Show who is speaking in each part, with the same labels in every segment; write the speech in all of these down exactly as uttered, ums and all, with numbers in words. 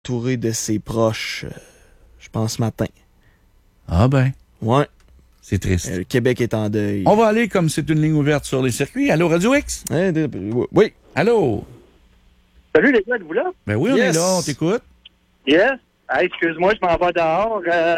Speaker 1: entouré de ses proches, euh, je pense, ce matin.
Speaker 2: Ah ben.
Speaker 1: Ouais.
Speaker 2: C'est triste.
Speaker 1: Euh, le Québec est en deuil.
Speaker 2: On va aller, comme c'est une ligne ouverte sur les circuits. Allô, Radio X?
Speaker 1: Hein, de- oui.
Speaker 2: Allô?
Speaker 3: Salut les gars, êtes-vous là?
Speaker 2: Ben oui, on
Speaker 1: Yes.
Speaker 2: est là, on t'écoute.
Speaker 3: Yes. Hey, excuse-moi, je m'en vais dehors. Euh...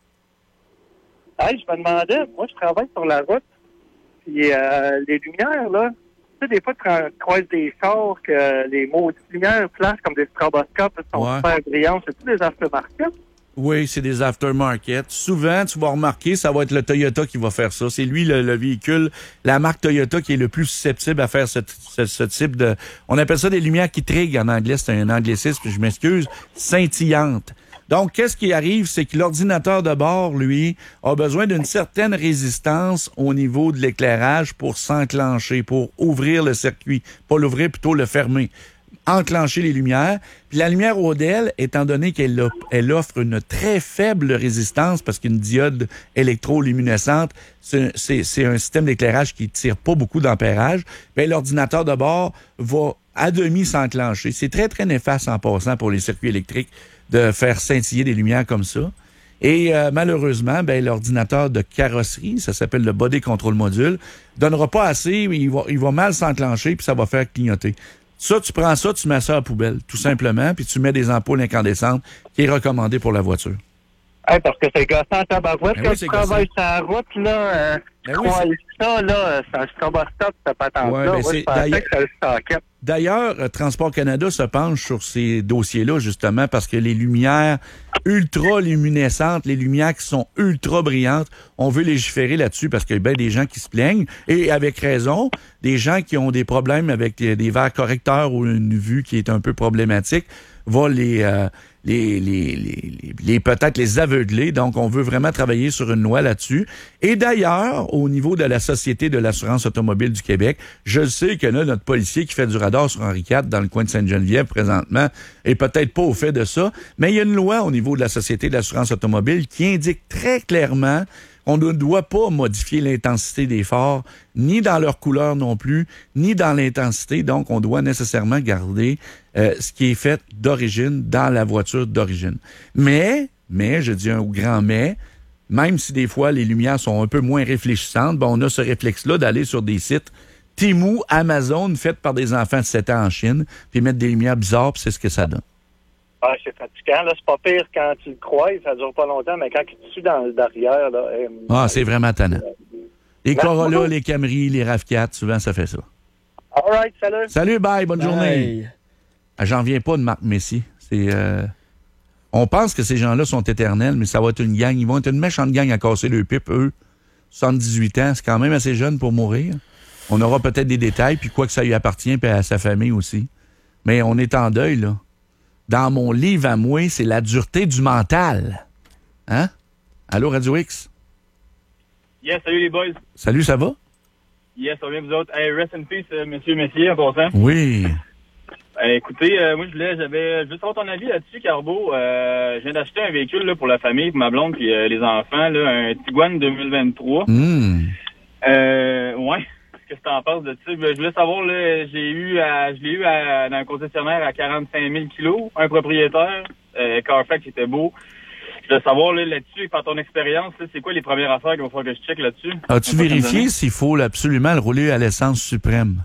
Speaker 3: Hey, je me demandais, moi je travaille sur la route, puis euh, les lumières, là, tu sais, des fois tu tra- croises des chars que les maudites lumières flashent comme des stroboscopes, elles sont
Speaker 2: Ouais.
Speaker 3: super brillantes. C'est-tu des aftermarket?
Speaker 2: Oui, c'est des aftermarket. Souvent, tu vas remarquer, ça va être le Toyota qui va faire ça. C'est lui, le, le véhicule, la marque Toyota qui est le plus susceptible à faire ce, ce, ce type de... On appelle ça des lumières qui triguent en anglais. C'est un anglicisme, je m'excuse. Scintillantes. Donc, qu'est-ce qui arrive? C'est que l'ordinateur de bord, lui, a besoin d'une certaine résistance au niveau de l'éclairage pour s'enclencher, pour ouvrir le circuit. Pas l'ouvrir, plutôt le fermer. Enclencher les lumières. Puis la lumière O D L, étant donné qu'elle a- elle offre une très faible résistance, parce qu'une diode électroluminescente, c'est, c'est, c'est un système d'éclairage qui tire pas beaucoup d'ampérage, bien, l'ordinateur de bord va à demi s'enclencher. C'est très, très néfaste en passant pour les circuits électriques de faire scintiller des lumières comme ça. Et euh, malheureusement, ben, l'ordinateur de carrosserie, ça s'appelle le Body Control Module, donnera pas assez, il va, il va mal s'enclencher, puis ça va faire clignoter. Ça, tu prends ça, tu mets ça à la poubelle, tout simplement, puis tu mets des ampoules incandescentes qui est recommandé pour la voiture.
Speaker 3: Hey, parce que c'est gossant en tabarouette.
Speaker 2: Ben
Speaker 3: Quand
Speaker 2: oui,
Speaker 3: tu
Speaker 2: c'est
Speaker 3: travailles sur la route, là, euh,
Speaker 2: Ben
Speaker 3: tu
Speaker 2: oui,
Speaker 3: croises ça, là, c'est un stroboscope, cette patente-là.
Speaker 2: Ouais, ben
Speaker 3: Moi,
Speaker 2: c'est
Speaker 3: je pensais
Speaker 2: d'ailleurs-
Speaker 3: que ça le stockait.
Speaker 2: D'ailleurs, euh, Transport Canada se penche sur ces dossiers-là, justement, parce que les lumières ultra-luminescentes, les lumières qui sont ultra brillantes, on veut légiférer là-dessus parce qu'il y a bien des gens qui se plaignent, et avec raison, des gens qui ont des problèmes avec des, des verres correcteurs ou une vue qui est un peu problématique, va les... Euh, Les, les, les, les, les- peut-être les aveugler. Donc, on veut vraiment travailler sur une loi là-dessus. Et d'ailleurs, au niveau de la Société de l'assurance automobile du Québec, je sais que là, notre policier qui fait du radar sur Henri quatre dans le coin de Sainte-Geneviève présentement est peut-être pas au fait de ça, mais il y a une loi au niveau de la Société de l'assurance automobile qui indique très clairement on ne doit pas modifier l'intensité des phares, ni dans leur couleur non plus, ni dans l'intensité. Donc, on doit nécessairement garder euh, ce qui est fait d'origine dans la voiture d'origine. Mais, mais, je dis un grand mais, même si des fois les lumières sont un peu moins réfléchissantes, ben, on a ce réflexe-là d'aller sur des sites Temu, Amazon, faits par des enfants de sept ans en Chine, puis mettre des lumières bizarres, puis c'est ce que ça donne.
Speaker 3: Ah, c'est fatigant. Là, c'est pas pire quand tu le croises, ça dure pas longtemps, mais quand tu te suis dans le derrière, là. euh,
Speaker 2: Ah, c'est vraiment tannant. Les
Speaker 3: Merci
Speaker 2: Corolla,
Speaker 3: beaucoup.
Speaker 2: les Camry, les RAV quatre, souvent ça fait ça.
Speaker 3: All right, salut.
Speaker 2: Salut, bye, bonne journée.
Speaker 1: Hey.
Speaker 2: Ah, j'en viens pas de Marc Messier. C'est, euh, on pense que ces gens-là sont éternels, mais ça va être une gang. Ils vont être une méchante gang à casser le pipe, eux. soixante-dix-huit ans, c'est quand même assez jeune pour mourir. On aura peut-être des détails, puis quoi que ça lui appartient, puis à sa famille aussi. Mais on est en deuil, là. Dans mon livre à moi, c'est la dureté du mental. Hein? Allô, Radio X?
Speaker 4: Yes, salut les boys.
Speaker 2: Salut, ça va?
Speaker 4: Yes, ça va bien vous autres. Hey, rest in peace, euh, monsieur Messier, en passant.
Speaker 2: Oui.
Speaker 4: Euh, écoutez, euh, moi, je voulais, j'avais, je veux savoir ton avis là-dessus, Carbo. Euh, je viens d'acheter un véhicule, là, pour la famille, pour ma blonde, puis euh, les enfants, là, un Tiguan deux mille vingt-trois.
Speaker 2: Hum.
Speaker 4: Euh, ouais. Qu'est-ce que t'en penses de ça? Ben, je voulais savoir, là, j'ai eu à, je l'ai eu à, dans un concessionnaire à quarante-cinq mille kilos, un propriétaire, euh, Carfax, était beau. Je voulais savoir, là, là-dessus, par ton expérience, là, c'est quoi les premières affaires qu'il va falloir que je check là-dessus?
Speaker 2: As-tu vérifié s'il faut absolument le rouler à l'essence suprême?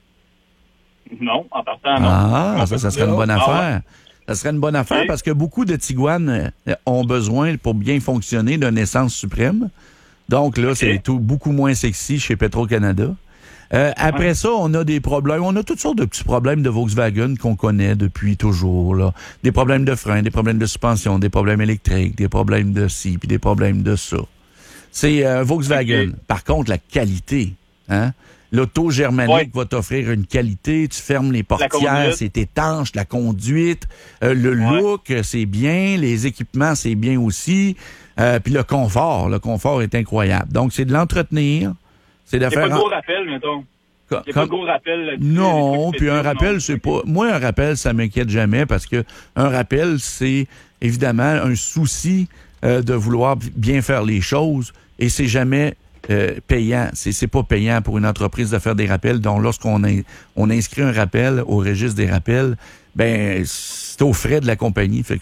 Speaker 4: Non, en partant, non.
Speaker 2: Ah, ça, ça serait une bonne
Speaker 4: Ah, ouais.
Speaker 2: affaire. Ça serait une bonne affaire
Speaker 4: Oui.
Speaker 2: parce que beaucoup de Tiguan euh, ont besoin, pour bien fonctionner, d'une essence suprême. Donc là, c'est tout beaucoup moins sexy chez Petro-Canada. Euh, après
Speaker 4: Ouais.
Speaker 2: ça, on a des problèmes. On a toutes sortes de petits problèmes de Volkswagen qu'on connaît depuis toujours. Là. Des problèmes de frein, des problèmes de suspension, des problèmes électriques, des problèmes de ci, puis des problèmes de ça. C'est euh, Volkswagen.
Speaker 4: Ok.
Speaker 2: Par contre, la qualité, hein? L'auto germanique
Speaker 4: Ouais.
Speaker 2: va t'offrir une qualité. Tu fermes les portières,
Speaker 4: conduite.
Speaker 2: c'est étanche. La conduite, euh, le
Speaker 4: Ouais.
Speaker 2: look, euh, c'est bien. Les équipements, c'est bien aussi. Euh, puis le confort, le confort est incroyable. Donc, c'est de l'entretenir. C'est de
Speaker 4: Il n'y a pas
Speaker 2: faire...
Speaker 4: de gros rappel, mettons.
Speaker 2: Co-
Speaker 4: Il n'y a pas de
Speaker 2: comme-
Speaker 4: gros rappel là-dessus.
Speaker 2: Non,
Speaker 4: les trucs
Speaker 2: puis un
Speaker 4: spéciaux,
Speaker 2: rappel,
Speaker 4: non.
Speaker 2: c'est pas... Moi, un rappel, ça m'inquiète jamais parce que un rappel, c'est évidemment un souci euh, de vouloir bien faire les choses et c'est jamais euh, payant. C'est, c'est pas payant pour une entreprise de faire des rappels. Donc, lorsqu'on in, on inscrit un rappel au registre des rappels, ben c'est aux frais de la compagnie. Fait que